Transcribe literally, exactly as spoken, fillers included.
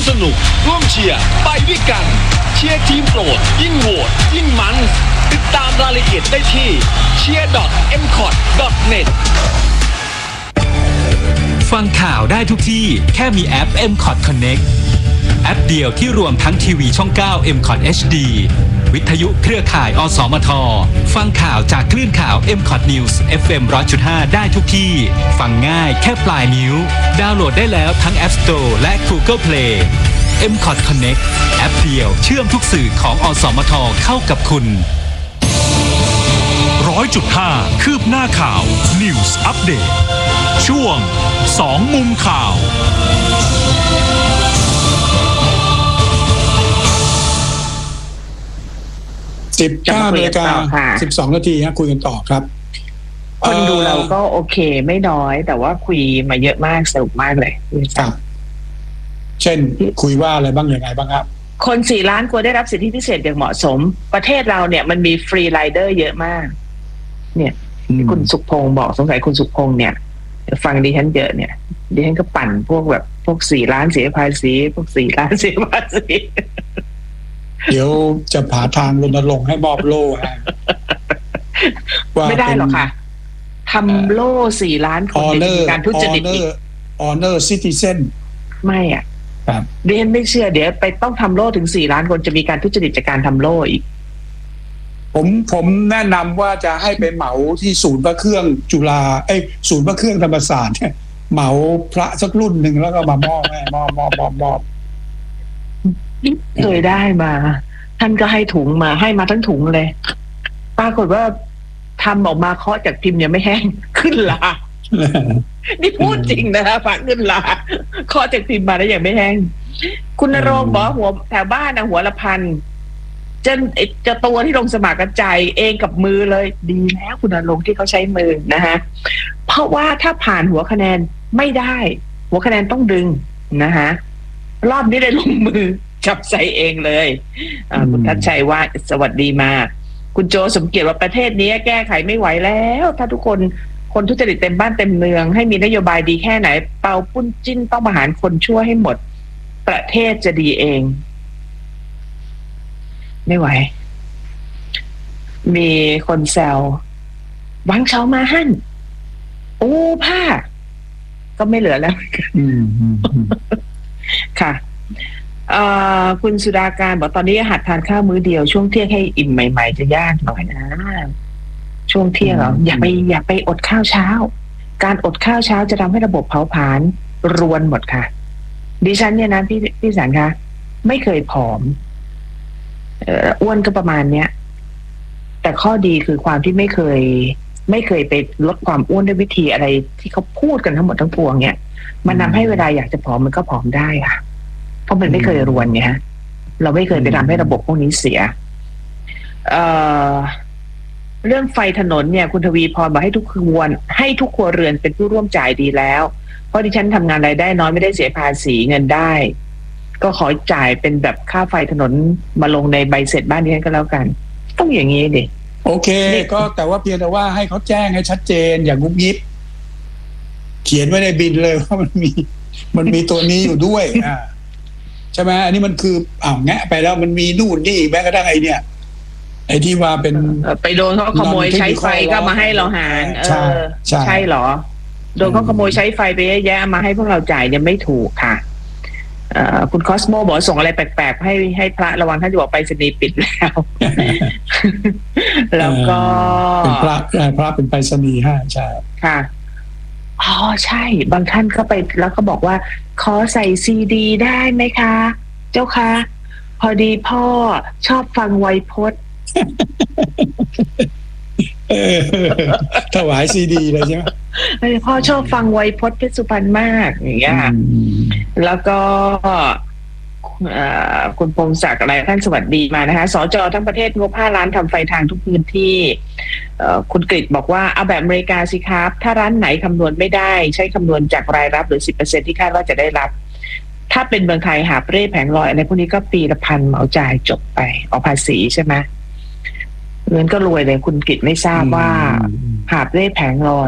สนุกร่วมเชียร์ไปด้วยกันเชียร์ทีมโปรดยิ่งโหวตยิ่งมันติดตามรายละเอียดได้ที่ เชียร์ ดอท เอ็ม คอท ดอท เน็ตฟังข่าวได้ทุกที่แค่มีแอป เอ็ม คอท Connect แอปเดียวที่รวมทั้งทีวีช่อง เก้า เอ็ม คอท เอช ดี วิทยุเครือข่ายอสมทฟังข่าวจากคลื่นข่าว เอ็ม คอท News เอฟ เอ็ม หนึ่งร้อยจุดห้า ได้ทุกที่ฟังง่ายแค่ปลายนิ้วดาวน์โหลดได้แล้วทั้ง App Store และ Google Play เอ็ม คอท Connect แอปเดียวเชื่อมทุกสื่อของอสมทเข้ากับคุณร้อยจุดห้าคืบหน้าข่าว News Update ช่วงสองมุมข่าวสิบเก้านาฬิกาสิบสองนาทีฮะคุยกันต่อครับคนดูเราก็โอเคไม่น้อยแต่ว่าคุยมาเยอะมากสนุกมากเลยครับเช่นคุยว่าอะไรบ้างยังไงบ้างครับคนสี่ล้านควรได้รับสิทธิพิเศษอย่างเหมาะสมประเทศเราเนี่ยมันมีฟรีไรเดอร์เยอะมากเนี่ยคุณสุขพงศ์บอกสงสัยคุณสุขพงศ์เนี่ยฟังดิฉันเยอะเนี่ยดิฉันก็ปั่นพวกแบบพวกสี่ล้านเสียภาษีพวกสี่ล้านเสียภาษีเดี๋ยวจะผาทางรณรงค์ให้มอบโล่ฮะไม่ได้หรอกค่ะทำโล่สี่ล้านคนในการทุจริตอีก Honor Citizen ไม่อ่ะเรียนไม่เชื่อเดี๋ยวไปต้องทำโล่ถึงสี่ล้านคนจะมีการทุจริตจากการทำโล่อีกผมผมแนะนำว่าจะให้ไปเหมาที่ศูนย์พระเครื่องจุฬาเอ้ยศูนย์พระเครื่องธรรมศาสตร์เนี่ยเหมาพระสักรุ่นหนึ่งแล้วก็มามอบให้มอบมอบมอบมอบเคยได้มาท่านก็ให้ถุงมาให้มาทั้งถุงเลยปรากฏว่าทำออกมาเคาะจากพิมพ์ยังไม่แห้งขึ้นลานี่พูดจริงนะคะฝากขึ้นลาเคาะจากพิมพ์มาแล้วยังไม่แห้งคุณณรงค์บอกหัวแถวบ้านนะหัวละพันจะจะตัวที่ลงสมัครกระจายเองกับมือเลยดีแล้วคุณณรงค์ที่เขาใช้มือนะฮะเพราะว่าถ้าผ่านหัวคะแนนไม่ได้หัวคะแนนต้องดึงนะฮะรอบนี้ได้ลงมือจับใส่เองเลยคุณทัชชัยว่าสวัสดีมาคุณโจสมเกียรติว่าประเทศนี้แก้ไขไม่ไหวแล้วถ้าทุกคนคนทุจริตเต็มบ้านเต็มเมืองให้มีนโยบายดีแค่ไหนเป่าปุ้นจิ้นต้องประหารคนชั่วให้หมดประเทศจะดีเองไม่ไหวมีคนแซววังเช้ามาหั่นโอ้ผ้าก็ไม่เหลือแล้วค่ะคุณสุดาการบอกตอนนี้หัดทานข้าวมื้อเดียวช่วงเที่ยงให้อิ่มใหม่ๆจะยากหน่อยนะช่วงเที่ยงเหรออย่าไปอย่าไปอดข้าวเช้าการอดข้าวเช้าจะทำให้ระบบเผาผลาญรวนหมดค่ะดิฉันเนี่ยนะพี่พี่สันคะไม่เคยผอมอ้วนก็ประมาณเนี้ยแต่ข้อดีคือความที่ไม่เคยไม่เคยไปลดความอ้วนด้วยวิธีอะไรที่เขาพูดกันทั้งหมดทั้งปวงเนี่ยมันทำให้เวลาอยากจะผอมมันก็ผอมได้ค่ะเพราะมันไม่เคยรวนไงฮะเราไม่เคยไปทำให้ระบบพวกนี้เสียเอ่อเรื่องไฟถนนเนี่ยคุณทวีพรบอกให้ทุกครัวให้ทุกครัวเรือนเป็นผู้ร่วมจ่ายดีแล้วเพราะดิฉันทำงานรายได้น้อยไม่ได้เสียภาษีเงินได้ก็ขอจ่ายเป็นแบบค่าไฟถนนมาลงในใบเสร็จบ้านดิฉันก็แล้วกันต้องอย่างนี้ดิโอเคก็แต่ว่าเพียงแต่ว่าให้เขาแจ้งให้ชัดเจนอย่างงุบยิบเขียนไว้ในบินเลยว่ามันมีมันมีตัวนี้อยู่ด้วยอ่าใช่ไหมอันนี้มันคืออ้าวแงะไปแล้วมันมีนู่นนี่แม้กระทั่งไอ้เนี่ยไอ้ที่ว่าเป็นไปโดนเขาขโมยใช้ไฟก็มาให้เราหารเออใช่เหรอโดนเขาขโมยใช้ไฟไปเยอะแยะมาให้พวกเราจ่ายยังไม่ถูกค่ะคุณคอสโมบอกส่งอะไรแปลกๆให้ให้พระระวังท่านจะบอกไปสนีปิดแล้วแล้วก็เป็นพระพระเป็นไปสนีฮะใช่ค่ะอ๋อใช่บางท่านก็ไปแล้วก็บอกว่าขอใส่ซีดีได้ไหมคะเจ้าคะพอดีพ่อชอบฟังไวยพจน์ถวายซีดีเลยใช่ไหมพ่อชอบฟังไวยพจน์เพชรสุพรรณมากอย่างเงี้ยแล้วก็คุณพงศักดิ์อะไรท่านสวัสดีมานะคะสจทั้งประเทศงบห้าล้านทำไฟทางทุกพื้นที่คุณกฤษบอกว่าเอาแบบอเมริกาสิครับถ้าร้านไหนคำนวณไม่ได้ใช้คำนวณจากรายรับหรือ สิบเปอร์เซ็นต์ ที่คาดว่าจะได้รับถ้าเป็นเมืองไทยหาเร่แผงลอยอะไรพวกนี้ก็ปีละพันเหมาจ่ายจบไปออกภาษีใช่ไหมเงินก็รวยเลยคุณกฤษไม่ทราบว่าหาเร่แผงลอย